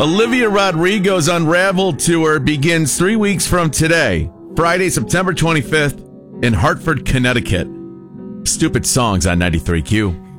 Olivia Rodrigo's Unraveled tour begins 3 weeks from today, Friday, September 25th, in Hartford, Connecticut. Stupid Songs on 93Q.